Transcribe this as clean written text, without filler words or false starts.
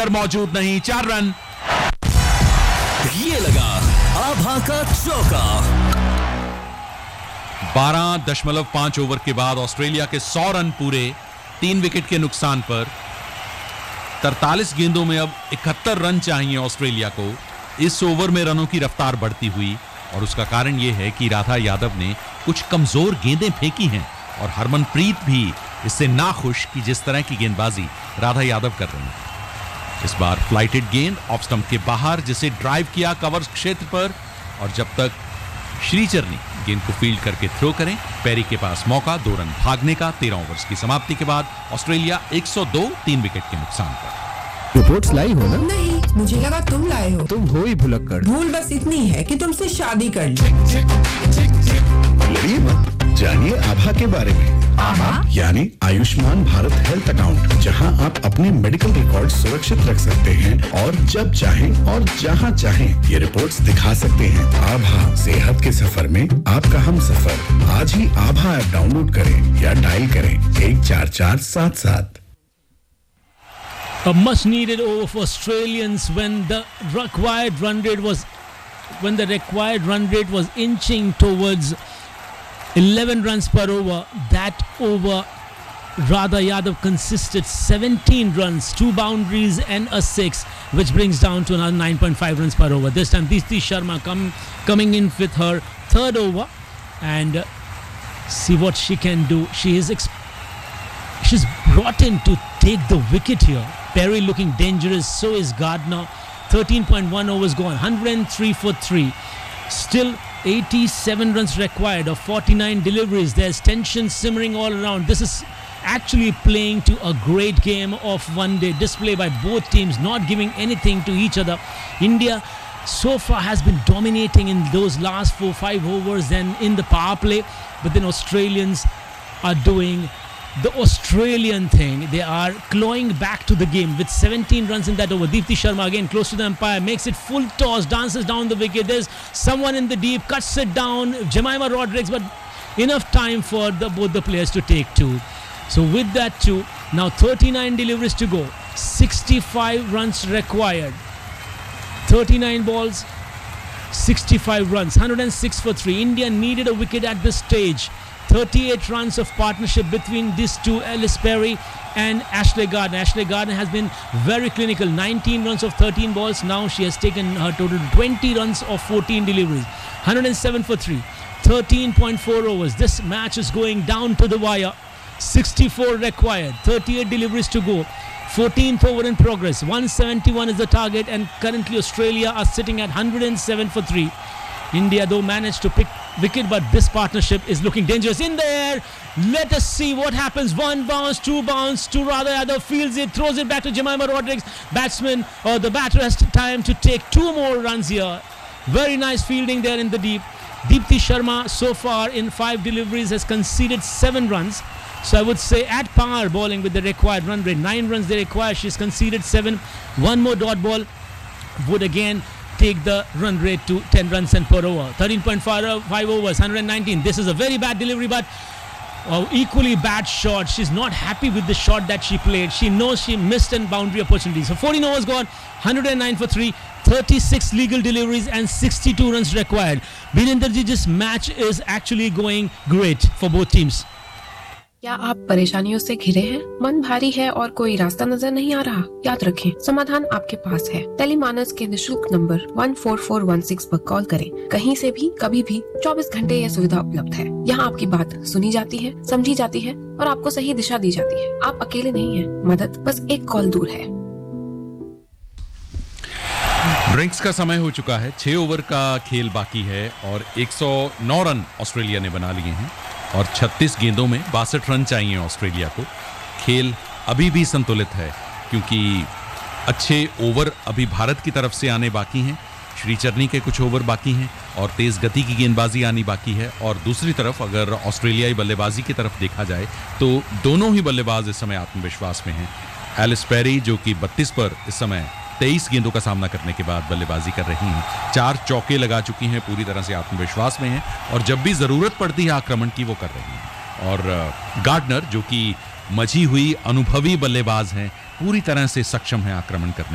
पर मौजूद नहीं, 4 रन। ये लगा आभा का चौका। 12.5 ओवर के बाद ऑस्ट्रेलिया के 100 रन पूरे, 3 विकेट के नुकसान पर। 43 गेंदों में अब 71 रन चाहिए ऑस्ट्रेलिया को। इस ओवर में रनों की रफ्तार बढ़ती हुई, और उसका कारण यह है कि राधा यादव ने कुछ कमजोर गेंदें फेंकी हैं और हरमनप्रीत भी इससे नाखुश कि जिस तरह की गेंदबाजी राधा यादव कर रही है। इस बार फ्लाइटेड गेंद ऑफ स्टंप के बाहर, जिसे ड्राइव किया कवर क्षेत्र पर, और जब तक श्रीचरनी गेंद को फील्ड करके थ्रो करें, पेरी के पास मौका 2 रन भागने का। 13 ओवर्स की समाप्ति के बाद ऑस्ट्रेलिया 102, 3 विकेट के नुकसान पर। रिपोर्ट्स लाई हो ना? नहीं, मुझे लगा तुम लाए हो। तुम हो ही भुलक्कड़। भूल बस इतनी है कि तुमसे शादी कर ली। लड़िए मत, जानिए आभा के बारे में। आभा यानी आयुष्मान भारत हेल्थ अकाउंट, जहां आप अपने मेडिकल रिकॉर्ड सुरक्षित रख सकते हैं और जब चाहें और जहां चाहें ये रिपोर्ट्स दिखा सकते हैं। आभा, सेहत के सफर में आपका हम सफर। आज ही आभा ऐप डाउनलोड करें या डायल करें 14477। A much-needed over for Australians when the required run rate was inching towards 11 runs per over. That over, Radha Yadav consisted 17 runs, 2 boundaries and a 6, which brings down to another 9.5 runs per over. This time, Deepti Sharma coming in with her 3rd over, and see what she can do. She's brought in to take the wicket here. Perry looking dangerous, so is Gardner. 13.1 overs gone, 103 for 3. Still 87 runs required of 49 deliveries. There's tension simmering all around. This is actually playing to a great game of one-day display by both teams, not giving anything to each other. India so far has been dominating in those last 4-5 overs and in the power play, but then Australians are doing the Australian thing. They are clawing back to the game with 17 runs in that over. Deepti Sharma again close to the umpire, makes it full toss, dances down the wicket. There's someone in the deep, cuts it down, Jemimah Rodrigues, but enough time for both the players to take 2. So with that 2, now 39 deliveries to go, 65 runs required. 39 balls, 65 runs, 106 for 3. India needed a wicket at this stage. 38 runs of partnership between these two, Ellis Perry and Ashley Gardner. Ashley Gardner has been very clinical. 19 runs of 13 balls. Now she has taken her total to 20 runs of 14 deliveries. 107 for 3. 13.4 overs. This match is going down to the wire. 64 required. 38 deliveries to go. 14th over in progress. 171 is the target, and currently Australia are sitting at 107 for 3. India though managed to pick wicket, but this partnership is looking dangerous in the air. Let us see what happens. 1 bounce, 2 bounce to Radha Yadav, fields it, throws it back to Jemimah Rodrigues. The batter has time to take 2 more runs here. Very nice fielding there in the deep. Deepti Sharma so far in 5 deliveries has conceded 7 runs. So I would say at par bowling with the required run rate. 9 runs they require. She's conceded 7. 1 more dot ball would again take the run rate to 10 runs and per over. 13.5 overs, 119. This is a very bad delivery, but equally bad shot. She's not happy with the shot that she played. She knows she missed a boundary opportunity. So 14 overs gone, 109 for 3, 36 legal deliveries and 62 runs required. Birendraji, this match is actually going great for both teams. क्या आप परेशानियों से घिरे हैं? मन भारी है और कोई रास्ता नजर नहीं आ रहा? याद रखें, समाधान आपके पास है। टेलीमानस के निशुल्क नंबर 14416 पर कॉल करें। कहीं से भी, कभी भी, 24 घंटे यह सुविधा उपलब्ध है। यहाँ आपकी बात सुनी जाती है, समझी जाती है और आपको सही दिशा दी जाती है। आप अकेले नहीं हैं। मदद बस एक कॉल दूर है। ड्रिंक्स का समय हो चुका है। 6 ओवर का खेल बाकी है और 109 रन ऑस्ट्रेलिया ने बना लिए हैं और 36 गेंदों में 62 रन चाहिए ऑस्ट्रेलिया को। खेल अभी भी संतुलित है क्योंकि अच्छे ओवर अभी भारत की तरफ से आने बाकी हैं। श्रीचरनी के कुछ ओवर बाकी हैं और तेज गति की गेंदबाजी आनी बाकी है। और दूसरी तरफ अगर ऑस्ट्रेलियाई बल्लेबाजी की तरफ देखा जाए तो दोनों ही बल्लेबाज इस समय आत्मविश्वास में हैं। एलिस पेरी जो कि 32 पर इस समय 23 गेंदों का सामना करने के बाद बल्लेबाजी कर रही हैं, 4 चौके लगा चुकी हैं, पूरी तरह से आत्मविश्वास में हैं और जब भी जरूरत पड़ती है आक्रमण की वो कर रही हैं। और गार्डनर जो कि मची हुई अनुभवी बल्लेबाज हैं, पूरी तरह से सक्षम है आक्रमण करने